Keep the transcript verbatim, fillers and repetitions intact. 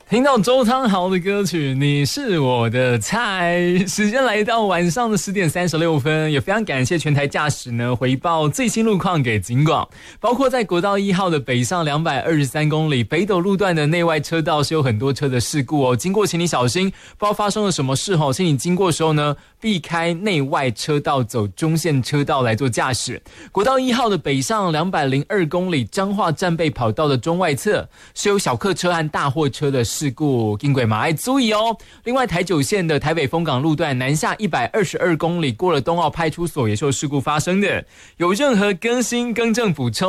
听到周汤豪的歌曲《你是我的菜》，时间来到晚上的十点三十六分，也非常感谢全台驾驶呢回报最新路况给警广，包括在国道一号的北上两百二十三公里北斗路段的内外车道是有很多车的事故哦，经过请你小心，不知道发生了什么事哦，请你经过的时候呢避开内外车道，走中线车道来做驾驶。国道一号的北上两百零二公里彰化战备跑道的中外侧是有小客车和大货车的事故，经过马爱注意哦。另外台九线的台北丰港路段南下一百二十二公里过了东澳派出所也是有事故发生的，有任何更新更正补充